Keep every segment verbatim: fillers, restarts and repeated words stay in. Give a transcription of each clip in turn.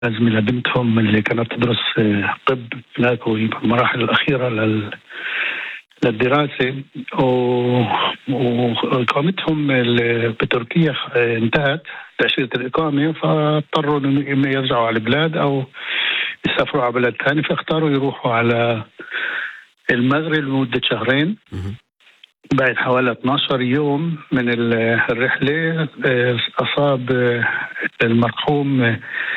زميلة بنتهم اللي كانت تدرس طب هناك وهي بالمراحل الأخيرة لل للدراسة، وإقامتهم بتركيا انتهت تأشيرة الإقامة، فاضطروا إنه يرجعوا على البلاد أو يسافروا على بلد ثاني، فاختاروا يروحوا على المغرب لمدة شهرين. بعد حوالي اثنا عشر يوم من الرحلة أصاب المرحوم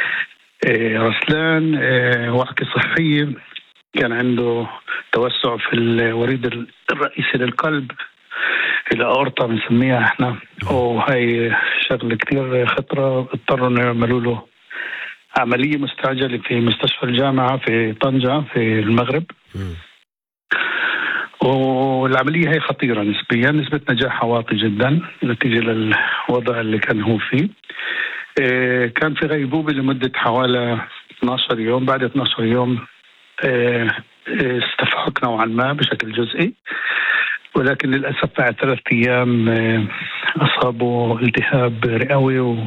رسلان وعكة صحية، كان عنده توسع في الوريد الرئيسي للقلب، الأورطة بنسميها احنا، وهي شغلة كتير خطرة. اضطروا انه يعملوا له عملية مستعجلة في مستشفى الجامعة في طنجة في المغرب. والعملية هي خطيرة نسبيا، نسبة نجاحها واطي جدا نتيجة للوضع اللي كان هو فيه. كان في غيبوبة لمدة حوالي اثنا عشر يوم. بعد اثنا عشر يوم استفحك نوعا ما بشكل جزئي، ولكن للأسف بعد ثلاث أيام أصابوا التهاب رئوي واللي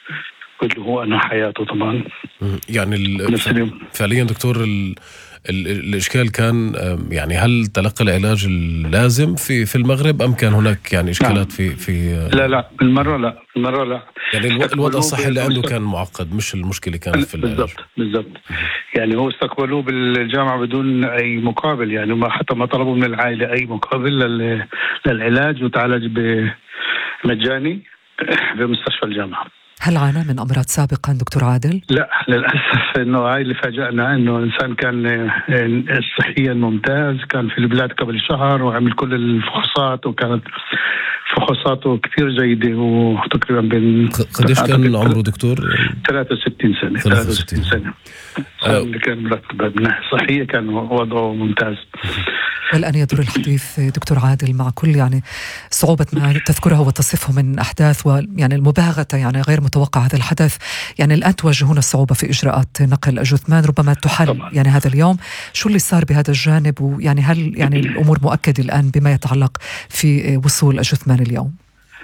هو أنهى حياته طبعا. يعني فعليا دكتور ال ال الإشكال كان يعني هل تلقى العلاج اللازم في في المغرب أم كان هناك يعني إشكالات في في لا لا بالمرة لا بالمرة لا يعني الوضع الصحي اللي عنده كان معقد، مش المشكلة كانت في العلاج. بالضبط بالضبط يعني هو استقبلوه بالجامعة بدون أي مقابل، يعني ما حتى ما طلبوا من العائلة أي مقابل للعلاج، وتعالج بمجاني في مستشفى الجامعة. هل عانى من أمراض سابقا دكتور عادل؟ لا للأسف، إنه هاي اللي فاجأنا، إنه إنسان كان صحيا ممتاز، كان في البلاد قبل شهر وعمل كل الفحوصات، وكانت فحوصاته كثير جيدة، وتقريبا بين قديش كان عمره دكتور؟ ثلاثة وستين سنة. ثلاثة وستين سنة اللي كان مرتب من صحية، كان وضعه ممتاز. والآن يدور الحديث دكتور عادل مع كل يعني صعوبة ما تذكره وتصفه من أحداث، ويعني المباغتة يعني غير متوقع هذا الحدث، يعني الآن تواجهون الصعوبة في إجراءات نقل الجثمان، ربما تحل طبعا. يعني هذا اليوم شو اللي صار بهذا الجانب، ويعني هل يعني الأمور مؤكدة الآن بما يتعلق في وصول الجثمان اليوم؟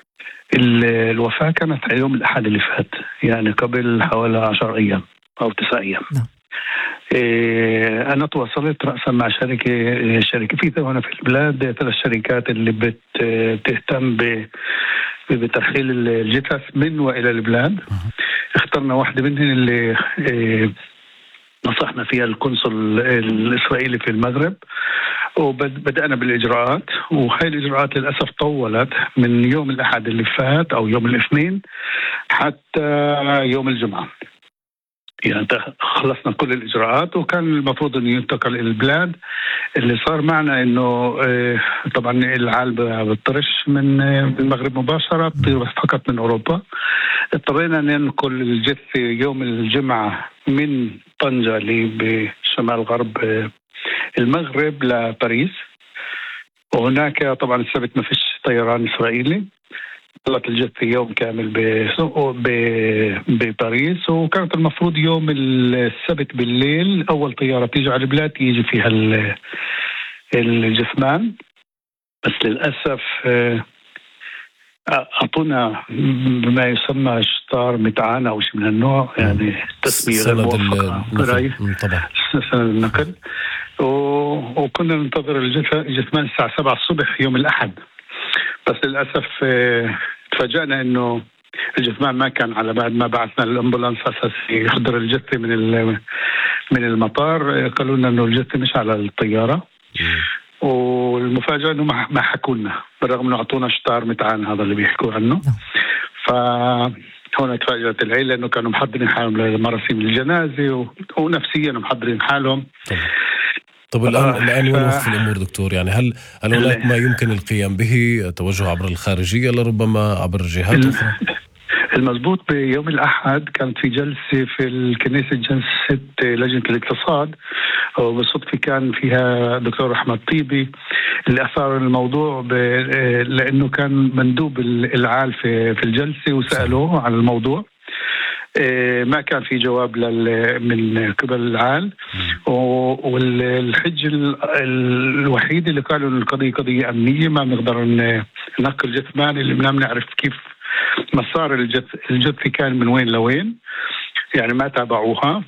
الوفاة كانت يوم الأحد اللي فات، يعني قبل حوالي عشر أيام أو تسع أيام. نعم. إيه أنا تواصلت رأسا مع شركة شركة في هنا في البلاد، ثلاث شركات اللي بتهتم بترحيل الجثث من وإلى البلاد. اخترنا واحدة منهن اللي إيه نصحنا فيها القنصل الإسرائيلي في المغرب، وبدأنا بالإجراءات. وهي الإجراءات للأسف طولت من يوم الأحد اللي فات أو يوم الاثنين حتى يوم الجمعة، يعني خلصنا كل الإجراءات وكان المفروض أن ينتقل إلى البلاد. اللي صار معنا أنه طبعا العالبة بتطرش من المغرب مباشرة، بتطير فقط من أوروبا. اضطرينا ننقل الجثة يوم الجمعة من طنجة اللي بشمال غرب المغرب لباريس، وهناك طبعا السبت ما فيش طيران إسرائيلي. ظلت الجثة يوم كامل بباريس، وكانت المفروض يوم السبت بالليل أول طيارة تيجي على البلاد يجي فيها الجثمان، بس للأسف أعطونا بما يسمى شطار متعان أو شيء من النوع، يعني تسمية غير موفقة طبعا سنة النقل. وكنا ننتظر الجثمان الساعة سبعة الصبح يوم الأحد، بس للأسف تفاجأنا إنه الجثمان ما كان على بعد ما بعثنا الأمبولانس أساس يحضر الجثة من من المطار. قالوا لنا إنه الجثة مش على الطيارة، والمفاجأة إنه ما حكوا لنا بالرغم إنه أعطونا شطار متعان هذا اللي بيحكوا عنه. فهنا تفاجأت العيلة إنه كانوا محضرين حالهم لمراسيم الجنازة ونفسيا محضرين حالهم. طب الآن الآن وين وقف الأمور دكتور؟ يعني هل هل هناك ما يمكن القيام به، توجه عبر الخارجية لربما عبر جهات أخرى؟ المضبوط بيوم الأحد كانت في جلسة في الكنيسة، جلسة لجنة الاقتصاد، وبالصدفة كان فيها دكتور أحمد طيبي اللي أثار الموضوع لأنه كان مندوب العال في في الجلسة، وسألوه عن الموضوع. ما كان في جواب من قبل العال، والحج الوحيد اللي قالوا القضية قضية أمنية، ما بنقدر ننقل جثمان اللي ما بنعرف كيف مسار الجثة كان من وين لوين. يعني ما تابعوها